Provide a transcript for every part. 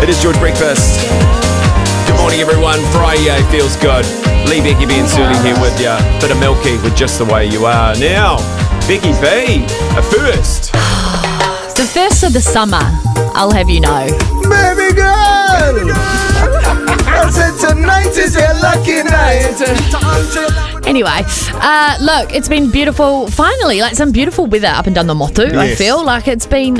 It is George Breakfast. Good morning, everyone. Friday feels good. Lee, Becky B and Sterling here with you. Bit of Milky with Just the Way You Are. Now, Becky B, a first. The first of the summer, I'll have you know. Baby girl, I said tonight is your lucky night. Anyway, look, it's been beautiful. Finally, like some beautiful weather up and down the Motu. I Yes. feel like it's been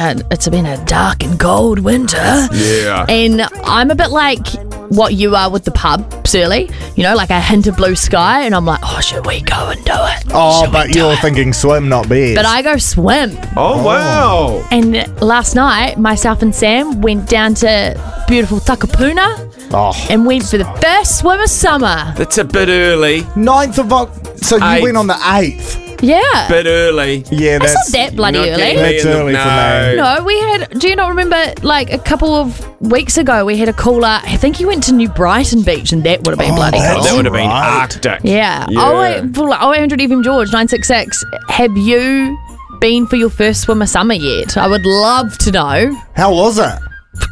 a dark and cold winter. Yeah. And I'm a bit like what you are with the pub, Surly. You know, like a hint of blue sky, and I'm like, oh, should we go and do it? Oh, Should we but do you're it? thinking swim, not beers. But I go swim. Oh, wow. And last night, myself and Sam went down to beautiful Takapuna Oh, and went for the first swim of summer. That's a bit early. 9th of October. So you Eighth. went on the 8th. Yeah. Bit early. Yeah, That's that's not that bloody Not early. getting me That's in the- early for me. No, we had. Do you not remember? Like a couple of weeks ago, we had a cooler. I think he went to New Brighton Beach, and that would have been bloody that's cool. That would have been right. Arctic. Yeah. Yeah. Oh, 0800 FM George 966. Have you been for your first swim of summer yet? I would love to know. How was it?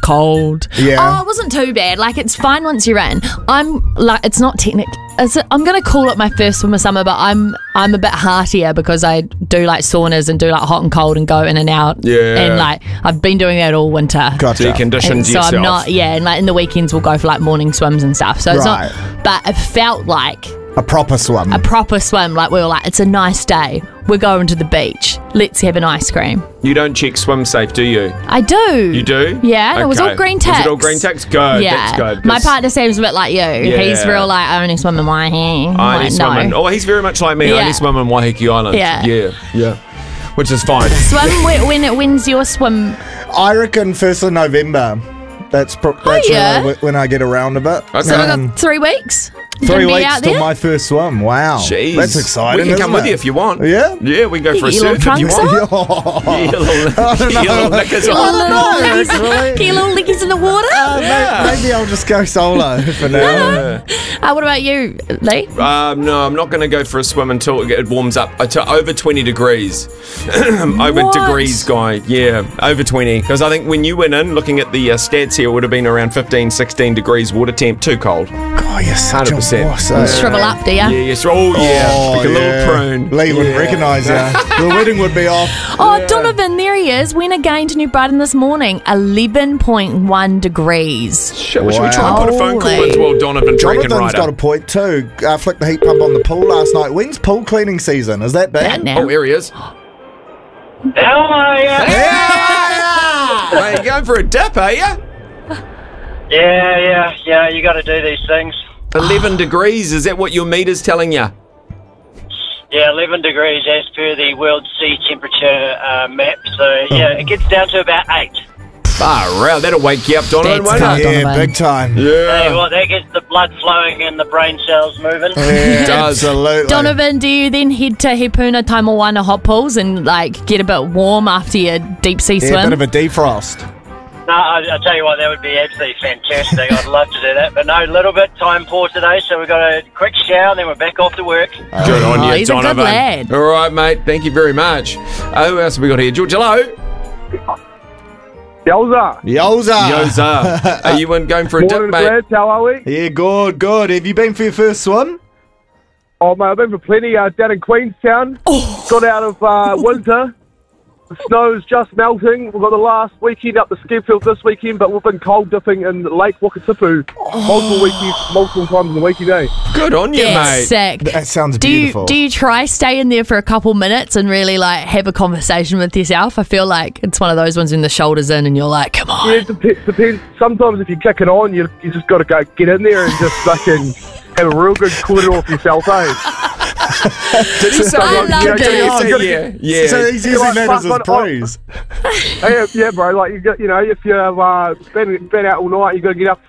Cold. Yeah. Oh, it wasn't too bad. Like it's fine once you're in. I'm like it's not technical. I'm gonna call it my first swim of summer, but I'm a bit heartier because I do like saunas and do like hot and cold and go in and out. Yeah. And like I've been doing that all winter. Gotcha. So you conditioned And so yourself. I'm not, and like in the weekends we'll go for like morning swims and stuff. So it's Right. not, but it felt like A proper swim. a proper swim. Like we were like, it's a nice day. We're going to the beach. Let's have an ice cream. You don't check swim safe, do you? I do. You do? Yeah, and it was all Okay. green Was ticks. it all green ticks? Good. Yeah. That's good. My 'cause partner Sam's a bit like you. He's Yeah. real like, I only swim in my hair. I only Like, swim in. no. Oh, he's very much like me. I Yeah. only swim in Waiheke Island. Yeah. Yeah. Which is fine. Swim when's your swim? I reckon 1st of November. That's yeah. really when I get around a bit. Okay. So we got 3 weeks. You 3 gonna be weeks out till there? my first swim. Wow. Jeez. That's exciting. We can come isn't with it? you if you want. Yeah? Yeah, we can go for a Get your surf if you little want. trunks Yeah, your little knickers I on. don't know, Get actually. your little lickies in the water. Maybe I'll just go solo for now. What about you, Lee? No, I'm not going to go for a swim until it warms up to over 20 degrees. Over What? degrees guy, yeah, over 20. Because I think when you went in, looking at the stats here, it would have been around 15, 16 degrees water temp, too cold. Oh, you're such 100%. a boss. eh? Shrivel up, do ya? Yeah, yes. Oh, yeah. Oh, like a yeah. little prune. Lee wouldn't Yeah. recognise you. The wedding would be off. Oh, Donovan, there he is. Went again to New Brighton this morning. 11.1 degrees. Shit, should we try and put a phone call Holy. into old Donovan Dragon Jonathan's got a Rider? point too. Flicked the heat pump on the pool last night. When's pool cleaning season? Is that That bad? now. Oh, here he is. Hello, Hey, you going for a dip, are you? yeah. You got to do these things. 11 degrees, is that what your meter's telling you? Yeah, 11 degrees as per the world sea temperature map. So yeah, it gets down to about 8. Far out, that'll wake you up, Donovan, That's won't cold. it? Yeah, Donovan. big time. Hey, Yeah. well, that gets the blood flowing and the brain cells moving. Yeah, does. absolutely. Donovan, do you then head to Hepuna Taimawana hot pools and like get a bit warm after your deep sea Yeah, a swim? bit of a defrost. No, I tell you what, that would be absolutely fantastic. I'd love to do that, but no, a little bit time poor today, so we've got a quick shower, and then we're back off to work. Good on you, he's a good Donovan. lad. All right, mate. Thank you very much. Who else have we got here? George, hello. Yowza. Yoza. Yoza. Are you going for a dip, Morning, mate? lads. How are we? Yeah, good, good. Have you been for your first swim? Oh, mate, I've been for plenty down in Queenstown. Got out of winter. The snow's just melting. We've got the last weekend up the ski field this weekend, but we've been cold dipping in Lake Wakatipu multiple times in the weekend, eh? Good on you, Yeah, mate. sick. That sounds Do beautiful. you try stay in there for a couple minutes and really like have a conversation with yourself? I feel like it's one of those ones when the shoulder's in and you're like, come on. Yeah, it depends. Sometimes if you kick it on, you just got to go get in there and just fucking have a real good quarter off yourself, eh? Did he say? I love did he it. say yeah. So he's using Like, that as his but- praise. Yeah, bro. Like you know, if you've been out all night, you got to get up